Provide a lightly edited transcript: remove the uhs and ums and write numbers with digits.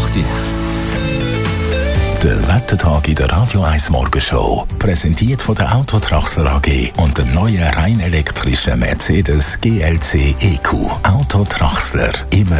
8 Uhr. Der Wettertag in der Radio 1 Morgenshow. Präsentiert von der Autotraxler AG und dem neuen rein elektrischen Mercedes GLC EQ. Autotraxler. Immer